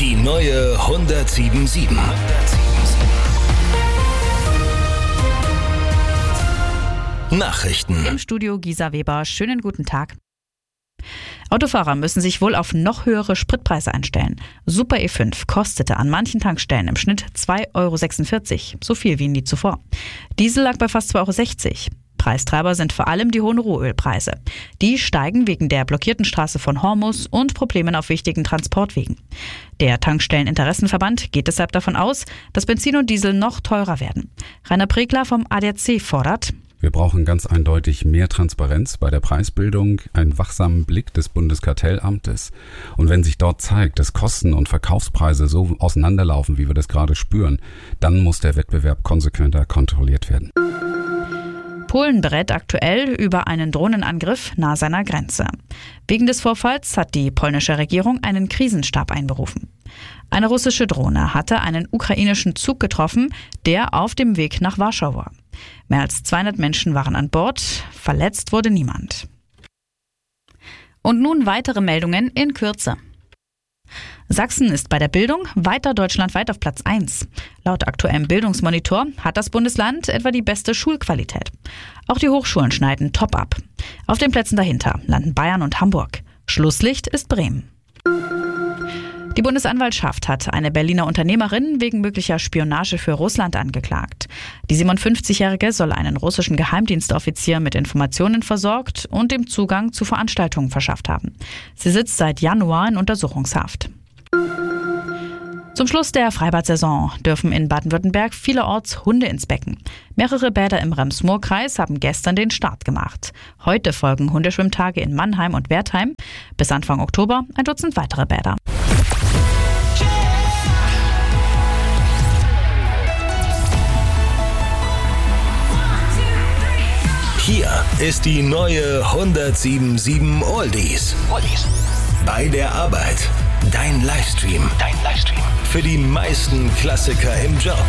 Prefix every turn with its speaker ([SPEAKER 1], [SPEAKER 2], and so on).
[SPEAKER 1] Die neue 107.7. Nachrichten.
[SPEAKER 2] Im Studio Gisa Weber. Schönen guten Tag. Autofahrer müssen sich wohl auf noch höhere Spritpreise einstellen. Super E5 kostete an manchen Tankstellen im Schnitt 2,46 €, so viel wie nie zuvor. Diesel lag bei fast 2,60 €. Preistreiber sind vor allem die hohen Rohölpreise. Die steigen wegen der blockierten Straße von Hormuz und Problemen auf wichtigen Transportwegen. Der Tankstelleninteressenverband geht deshalb davon aus, dass Benzin und Diesel noch teurer werden. Rainer Pregler vom ADAC fordert:
[SPEAKER 3] Wir brauchen ganz eindeutig mehr Transparenz bei der Preisbildung, einen wachsamen Blick des Bundeskartellamtes. Und wenn sich dort zeigt, dass Kosten und Verkaufspreise so auseinanderlaufen, wie wir das gerade spüren, dann muss der Wettbewerb konsequenter kontrolliert werden.
[SPEAKER 2] Polen berät aktuell über einen Drohnenangriff nahe seiner Grenze. Wegen des Vorfalls hat die polnische Regierung einen Krisenstab einberufen. Eine russische Drohne hatte einen ukrainischen Zug getroffen, der auf dem Weg nach Warschau war. Mehr als 200 Menschen waren an Bord, verletzt wurde niemand. Und nun weitere Meldungen in Kürze. Sachsen ist bei der Bildung weiter deutschlandweit auf Platz 1. Laut aktuellem Bildungsmonitor hat das Bundesland etwa die beste Schulqualität. Auch die Hochschulen schneiden top ab. Auf den Plätzen dahinter landen Bayern und Hamburg. Schlusslicht ist Bremen. Die Bundesanwaltschaft hat eine Berliner Unternehmerin wegen möglicher Spionage für Russland angeklagt. Die 57-Jährige soll einen russischen Geheimdienstoffizier mit Informationen versorgt und dem Zugang zu Veranstaltungen verschafft haben. Sie sitzt seit Januar in Untersuchungshaft. Zum Schluss der Freibad-Saison dürfen in Baden-Württemberg vielerorts Hunde ins Becken. Mehrere Bäder im Rems-Murr-Kreis haben gestern den Start gemacht. Heute folgen Hundeschwimmtage in Mannheim und Wertheim. Bis Anfang Oktober ein Dutzend weitere Bäder.
[SPEAKER 1] Hier ist die neue 107.7 Oldies. Bei der Arbeit. Dein Livestream. Für die meisten Klassiker im Job.